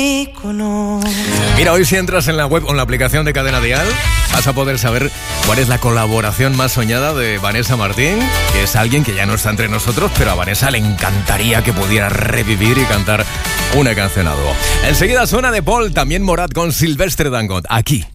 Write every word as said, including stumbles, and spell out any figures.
Mira, hoy si entras en la web o en la aplicación de Cadena Dial, vas a poder saber cuál es la colaboración más soñada de Vanessa Martín, que es alguien que ya no está entre nosotros, pero a Vanessa le encantaría que pudiera revivir y cantar una canción a dúo. Enseguida suena de Paul, también Morat con Silvestre Dangond, aquí